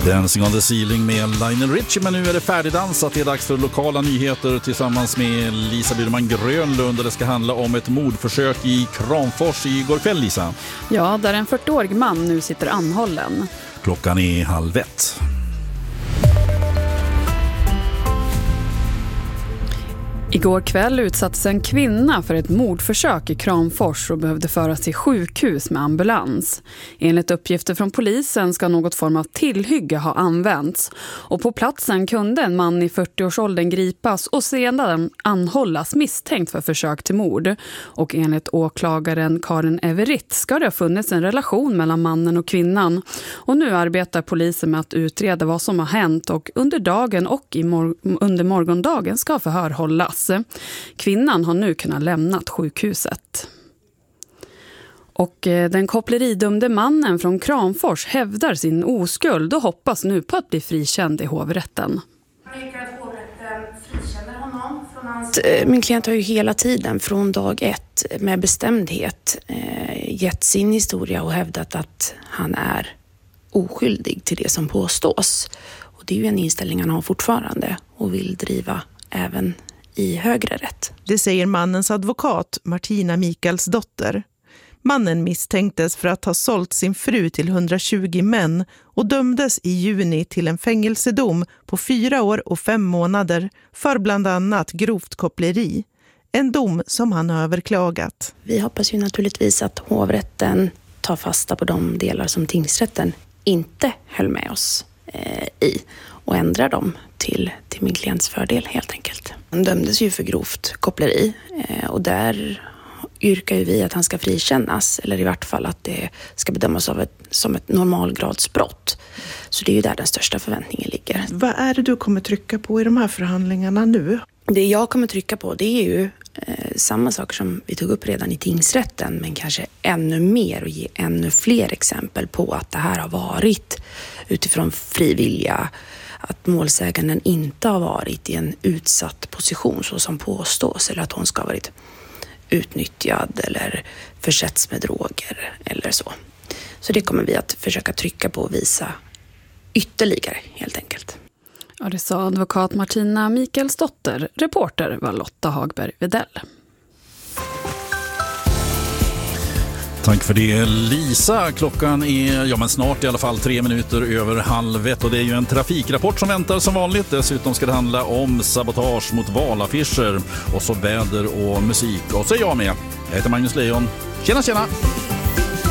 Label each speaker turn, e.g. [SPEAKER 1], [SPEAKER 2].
[SPEAKER 1] Dancing on the ceiling med Lionel Richie, men nu är det färdigdansat. Det är dags för lokala nyheter tillsammans med Lisa Byrman Grönlund. Det ska handla om ett mordförsök i Kramfors igår kväll, Lisa.
[SPEAKER 2] Ja, där en 40-årig man nu sitter anhållen.
[SPEAKER 1] Klockan är 12:30.
[SPEAKER 2] Igår kväll utsattes en kvinna för ett mordförsök i Kramfors och behövde föras till sjukhus med ambulans. Enligt uppgifter från polisen ska något form av tillhygge ha använts. Och på platsen kunde en man i 40-årsåldern gripas och sedan anhållas misstänkt för försök till mord. Och enligt åklagaren Karin Everett ska det ha funnits en relation mellan mannen och kvinnan. Och nu arbetar polisen med att utreda vad som har hänt och under dagen och under morgondagen ska förhör hållas. Kvinnan har nu kunnat lämnat sjukhuset. Och den koppleridömde mannen från Kramfors hävdar sin oskuld och hoppas nu på att bli frikänd i hovrätten.
[SPEAKER 3] Min klient har ju hela tiden från dag ett med bestämdhet gett sin historia och hävdat att han är oskyldig till det som påstås. Och det är ju en inställning han har fortfarande och vill driva även i högre rätt.
[SPEAKER 4] Det säger mannens advokat Martina Mikaelsdotter. Mannen misstänktes för att ha sålt sin fru till 120 män och dömdes i juni till en fängelsedom på 4 år och 5 månader för bland annat grovt koppleri. En dom som han har överklagat.
[SPEAKER 3] Vi hoppas ju naturligtvis att hovrätten tar fasta på de delar som tingsrätten inte höll med oss i och ändrar dem till min klients fördel helt enkelt. Han dömdes ju för grovt koppleri och där yrkar ju vi att han ska frikännas eller i vart fall att det ska bedömas som ett normalgradsbrott. Så det är ju där den största förväntningen ligger.
[SPEAKER 4] Vad är det du kommer trycka på i de här förhandlingarna nu?
[SPEAKER 3] Det jag kommer trycka på det är ju samma saker som vi tog upp redan i tingsrätten men kanske ännu mer och ge ännu fler exempel på att det här har varit utifrån frivilliga, att målsäganden inte har varit i en utsatt position så som påstås eller att hon ska ha varit utnyttjad eller försätts med droger eller så. Så det kommer vi att försöka trycka på och visa ytterligare helt enkelt.
[SPEAKER 2] Ja, det sa advokat Martina Mikaelsdotter. Reporter var Lotta Hagberg-Vedell.
[SPEAKER 1] Tack för det, Lisa. Klockan är snart i alla fall 3 minuter över 12:30 och det är ju en trafikrapport som väntar som vanligt. Dessutom ska det handla om sabotage mot valaffischer och så väder och musik. Och så är jag med. Jag heter Magnus Lejon. Tjena!